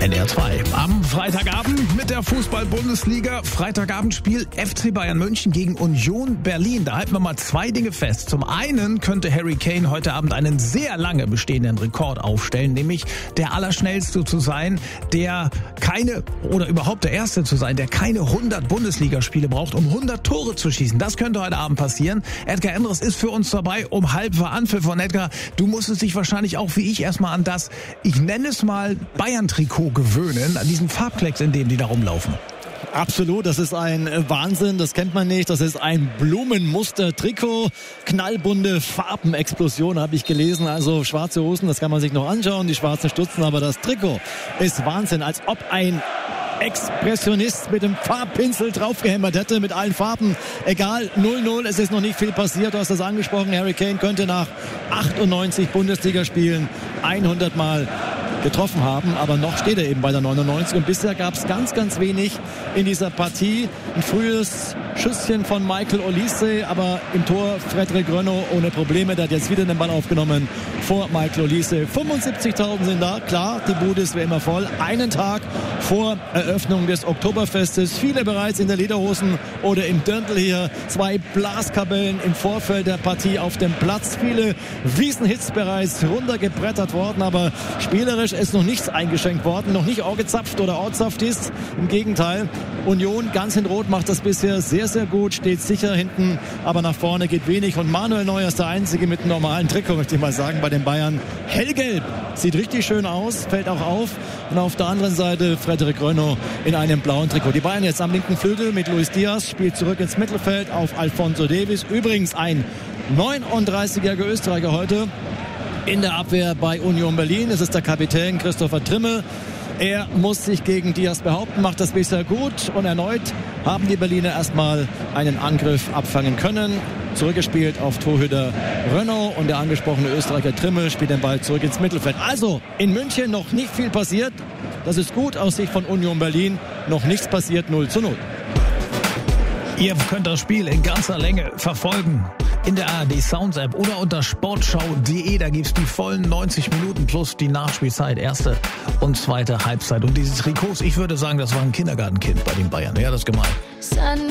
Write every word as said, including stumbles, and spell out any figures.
N D R zwei. Am Freitagabend mit der Fußball-Bundesliga. Freitagabendspiel F C Bayern München gegen Union Berlin. Da halten wir mal zwei Dinge fest. Zum einen könnte Harry Kane heute Abend einen sehr lange bestehenden Rekord aufstellen, nämlich der Allerschnellste zu sein, der keine oder überhaupt der Erste zu sein, der keine hundert Bundesligaspiele braucht, um hundert Tore zu schießen. Das könnte heute Abend passieren. Edgar Endres ist für uns dabei um halb war Anpfiff von Edgar. Du musstest dich wahrscheinlich auch wie ich erstmal an das, ich nenne es mal Bayern-Trikot gewöhnen, an diesen Farbklecks, in denen die da rumlaufen. Absolut, das ist ein Wahnsinn, das kennt man nicht. Das ist ein Blumenmuster-Trikot, knallbunte Farbenexplosion, habe ich gelesen. Also schwarze Hosen, das kann man sich noch anschauen, die schwarzen Stutzen, aber das Trikot ist Wahnsinn, als ob ein Expressionist mit dem Farbpinsel draufgehämmert hätte, mit allen Farben. Egal, null null, es ist noch nicht viel passiert. Du hast das angesprochen, Harry Kane könnte nach achtundneunzig Bundesligaspielen hundert Mal getroffen haben, aber noch steht er eben bei der neunundneunzig und bisher gab es ganz, ganz wenig in dieser Partie. Ein frühes Schüsschen von Michael Olise, aber im Tor Frederik Rönno ohne Probleme, der hat jetzt wieder den Ball aufgenommen vor Michael Olise. fünfundsiebzigtausend sind da, klar, die Bude ist wie immer voll. Einen Tag vor Eröffnung des Oktoberfestes, viele bereits in der Lederhosen oder im Dirndl hier, zwei Blaskapellen im Vorfeld der Partie auf dem Platz, viele Wiesenhits bereits runtergebrettert worden, aber spielerisch ist noch nichts eingeschenkt worden, noch nicht gezapft oder outzapft ist. Im Gegenteil, Union ganz in Rot macht das bisher sehr, sehr gut, steht sicher hinten, aber nach vorne geht wenig und Manuel Neuer ist der Einzige mit einem normalen Trikot, möchte ich mal sagen, bei den Bayern. Hellgelb, sieht richtig schön aus, fällt auch auf. Und auf der anderen Seite Frederik Rönno in einem blauen Trikot. Die Bayern jetzt am linken Flügel mit Luis Diaz, spielt zurück ins Mittelfeld auf Alphonso Davies. Übrigens ein neununddreißigjähriger Österreicher heute in der Abwehr bei Union Berlin. Es ist der Kapitän Christopher Trimmel. Er muss sich gegen Diaz behaupten, macht das bisher gut und erneut haben die Berliner erstmal einen Angriff abfangen können. Zurückgespielt auf Torhüter Rönno und der angesprochene Österreicher Trimmel spielt den Ball zurück ins Mittelfeld. Also in München noch nicht viel passiert. Das ist gut aus Sicht von Union Berlin. Noch nichts passiert, null zu null. Ihr könnt das Spiel in ganzer Länge verfolgen in der A R D Sounds App oder unter sportschau punkt de. Da gibt's die vollen neunzig Minuten plus die Nachspielzeit, erste und zweite Halbzeit. Und diese Trikots, ich würde sagen, das war ein Kindergartenkind bei den Bayern. Ja, das ist gemein.